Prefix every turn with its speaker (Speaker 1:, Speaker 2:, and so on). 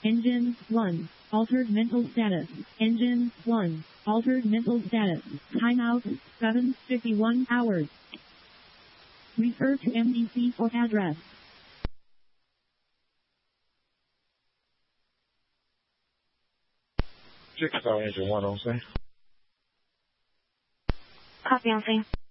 Speaker 1: Engine 1. Altered mental status. Engine 1. Altered mental status. Timeout 7:51 hours. Refer to MDC for address.
Speaker 2: Chickasaw Engine 1 on scene.
Speaker 3: Copy on scene.